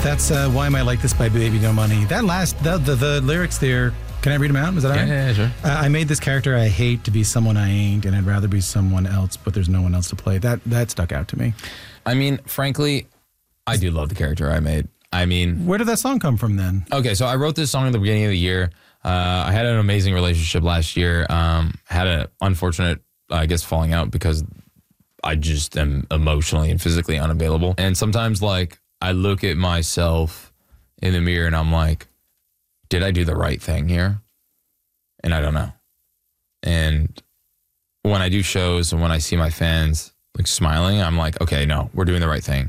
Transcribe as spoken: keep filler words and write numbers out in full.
That's uh, Why Am I Like This by Baby No Money. That last, the, the, the lyrics there, can I read them out? Is that all right? Yeah, yeah, sure. Uh, I made this character I hate to be someone I ain't, and I'd rather be someone else, but there's no one else to play. That that stuck out to me. I mean, frankly, I do love the character I made. I mean... Where did that song come from then? Okay, so I wrote this song at the beginning of the year. Uh, I had an amazing relationship last year. Um, had an unfortunate, I guess, falling out because I just am emotionally and physically unavailable. And sometimes, like, I look at myself in the mirror and I'm like, did I do the right thing here? And I don't know. And when I do shows and when I see my fans like smiling, I'm like, okay, no, we're doing the right thing.